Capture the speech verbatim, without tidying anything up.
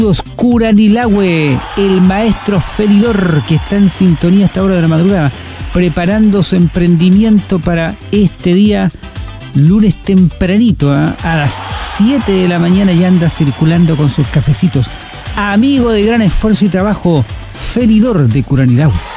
Curanilahue, el maestro feridor que está en sintonía a esta hora de la madrugada, preparando su emprendimiento para este día, lunes tempranito, ¿eh? A las siete de la mañana ya anda circulando con sus cafecitos. Amigo de gran esfuerzo y trabajo, feridor de Curanilahue.